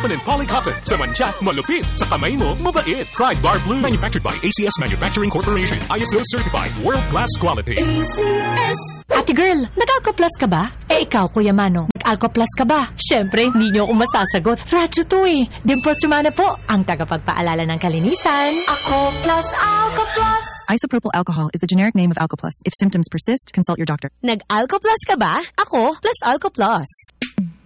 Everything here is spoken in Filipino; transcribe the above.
Polycotton and Polycotton. Sa mancha, malupit. Sa kamay mo, mabait. Try Bar Blue. Manufactured by ACS Manufacturing Corporation. ISO certified. World-class quality. ACS. Ate girl, nag-Alco-Plus ka ba? Ikaw, Kuya Manong, nag-Alco-Plus ka ba? Siyempre, hindi niyo ako masasagot. Radyo to eh. Dimples Romana po, ang tagapagpaalala ng kalinisan. Ako plus Alco-Plus. Isopropyl alcohol is the generic name of Alco-Plus. If symptoms persist, consult your doctor. Nag-Alco-Plus ka ba? Ako plus Alco-Plus.